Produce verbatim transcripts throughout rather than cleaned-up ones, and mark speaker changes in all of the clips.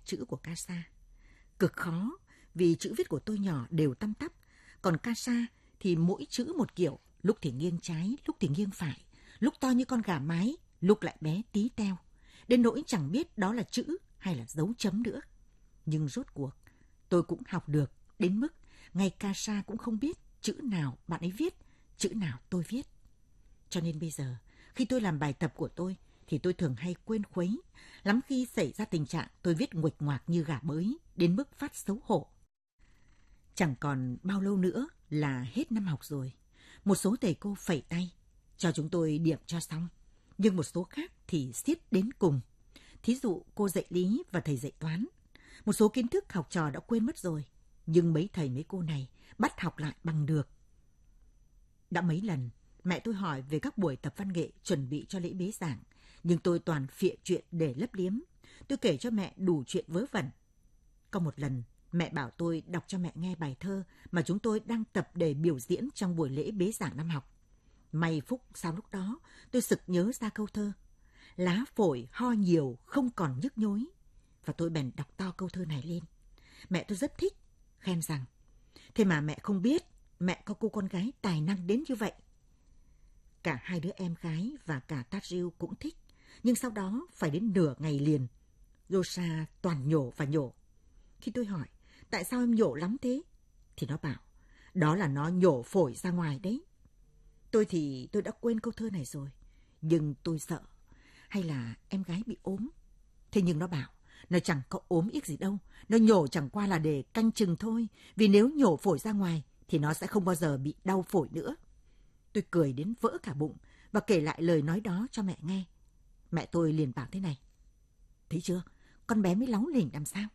Speaker 1: chữ của Casa. Cực khó, vì chữ viết của tôi nhỏ đều tăm tắp, còn Casa thì mỗi chữ một kiểu, lúc thì nghiêng trái, lúc thì nghiêng phải, lúc to như con gà mái, lúc lại bé tí teo, đến nỗi chẳng biết đó là chữ hay là dấu chấm nữa. Nhưng rốt cuộc, tôi cũng học được đến mức ngay Casa cũng không biết chữ nào bạn ấy viết, chữ nào tôi viết. Cho nên bây giờ, khi tôi làm bài tập của tôi, thì tôi thường hay quên khuấy, lắm khi xảy ra tình trạng tôi viết nguệch ngoạc như gà bới, đến mức phát xấu hổ. Chẳng còn bao lâu nữa là hết năm học rồi. Một số thầy cô phẩy tay, cho chúng tôi điểm cho xong, nhưng một số khác thì siết đến cùng. Thí dụ cô dạy lý và thầy dạy toán. Một số kiến thức học trò đã quên mất rồi, nhưng mấy thầy mấy cô này bắt học lại bằng được. Đã mấy lần, mẹ tôi hỏi về các buổi tập văn nghệ chuẩn bị cho lễ bế giảng, nhưng tôi toàn phịa chuyện để lấp liếm. Tôi kể cho mẹ đủ chuyện vớ vẩn. Có một lần, mẹ bảo tôi đọc cho mẹ nghe bài thơ mà chúng tôi đang tập để biểu diễn trong buổi lễ bế giảng năm học. May phúc sau lúc đó, tôi sực nhớ ra câu thơ: lá phổi ho nhiều không còn nhức nhối. Và tôi bèn đọc to câu thơ này lên. Mẹ tôi rất thích, khen rằng: thế mà mẹ không biết, mẹ có cô con gái tài năng đến như vậy. Cả hai đứa em gái và cả Tadriu cũng thích, nhưng sau đó phải đến nửa ngày liền, Rosa toàn nhổ và nhổ. Khi tôi hỏi, tại sao em nhổ lắm thế? Thì nó bảo, đó là nó nhổ phổi ra ngoài đấy. Tôi thì tôi đã quên câu thơ này rồi, nhưng tôi sợ. Hay là em gái bị ốm? Thế nhưng nó bảo, nó chẳng có ốm ít gì đâu, nó nhổ chẳng qua là để canh chừng thôi, vì nếu nhổ phổi ra ngoài thì nó sẽ không bao giờ bị đau phổi nữa. Tôi cười đến vỡ cả bụng và kể lại lời nói đó cho mẹ nghe. Mẹ tôi liền bảo thế này: thấy chưa, con bé mới láu lỉnh làm sao.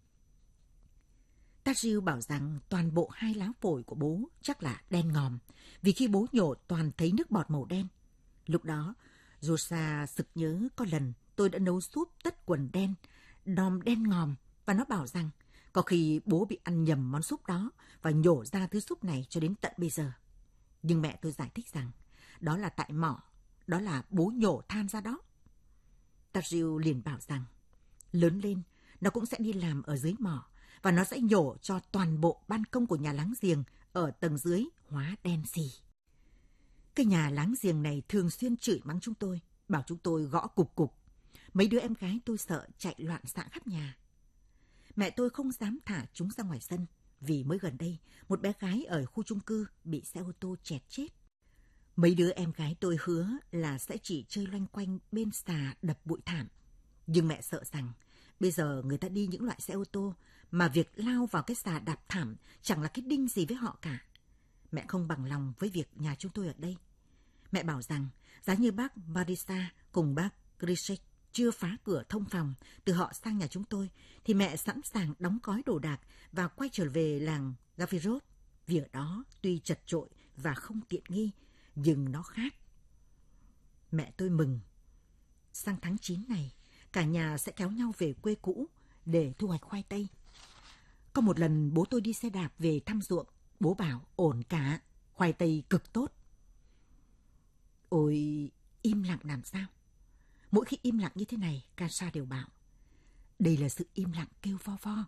Speaker 1: Tadriu bảo rằng toàn bộ hai lá phổi của bố chắc là đen ngòm, vì khi bố nhổ toàn thấy nước bọt màu đen. Lúc đó, Rosa sực nhớ có lần tôi đã nấu súp tất quần đen, đòm đen ngòm, và nó bảo rằng có khi bố bị ăn nhầm món súp đó và nhổ ra thứ súp này cho đến tận bây giờ. Nhưng mẹ tôi giải thích rằng đó là tại mỏ, đó là bố nhổ than ra đó. Tadriu liền bảo rằng lớn lên nó cũng sẽ đi làm ở dưới mỏ và nó sẽ nhổ cho toàn bộ ban công của nhà láng giềng ở tầng dưới hóa đen xì. Cái nhà láng giềng này thường xuyên chửi mắng chúng tôi, bảo chúng tôi gõ cục cục. Mấy đứa em gái tôi sợ chạy loạn xạ khắp nhà. Mẹ tôi không dám thả chúng ra ngoài sân, vì mới gần đây một bé gái ở khu chung cư bị xe ô tô chẹt chết. Mấy đứa em gái tôi hứa là sẽ chỉ chơi loanh quanh bên xà đập bụi thảm. Nhưng mẹ sợ rằng bây giờ người ta đi những loại xe ô tô mà việc lao vào cái xà đạp thảm chẳng là cái đinh gì với họ cả. Mẹ không bằng lòng với việc nhà chúng tôi ở đây. Mẹ bảo rằng giá như bác Marisa cùng bác Grisek chưa phá cửa thông phòng từ họ sang nhà chúng tôi, thì mẹ sẵn sàng đóng gói đồ đạc và quay trở về làng Gavirov, vì ở đó tuy chật chội và không tiện nghi, nhưng nó khác. Mẹ tôi mừng. Sang tháng chín này, cả nhà sẽ kéo nhau về quê cũ để thu hoạch khoai tây. Có một lần bố tôi đi xe đạp về thăm ruộng, bố bảo ổn cả, khoai tây cực tốt. Ôi, im lặng làm sao? Mỗi khi im lặng như thế này, Casa đều bảo, đây là sự im lặng kêu vo vo.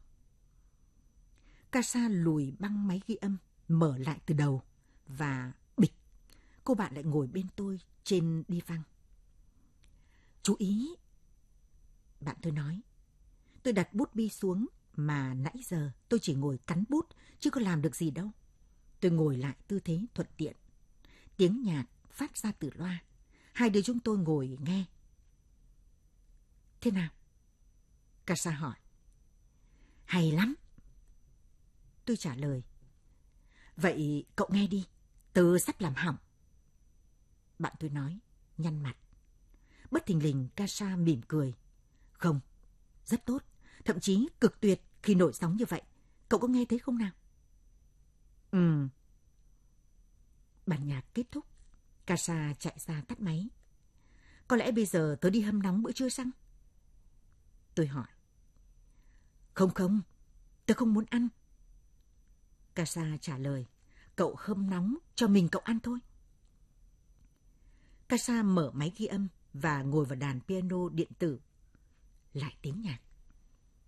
Speaker 1: Casa lùi băng máy ghi âm, mở lại từ đầu, và bịch, cô bạn lại ngồi bên tôi trên đi văng. Chú ý, bạn tôi nói. Tôi đặt bút bi xuống, mà nãy giờ tôi chỉ ngồi cắn bút, chứ có làm được gì đâu. Tôi ngồi lại tư thế thuận tiện. Tiếng nhạc phát ra từ loa. Hai đứa chúng tôi ngồi nghe. Thế nào? Casa hỏi. Hay lắm. Tôi trả lời. Vậy cậu nghe đi, tớ sắp làm hỏng. Bạn tôi nói, nhăn mặt. Bất thình lình Casa mỉm cười. Không, rất tốt, thậm chí cực tuyệt khi nổi sóng như vậy. Cậu có nghe thấy không nào? Ừ. Bản nhạc kết thúc, Casa chạy ra tắt máy. Có lẽ bây giờ tớ đi hâm nóng bữa trưa chăng? Tôi hỏi. Không không, tớ không muốn ăn. Casa trả lời. Cậu hâm nóng cho mình cậu ăn thôi. Casa mở máy ghi âm và ngồi vào đàn piano điện tử. Lại tiếng nhạc.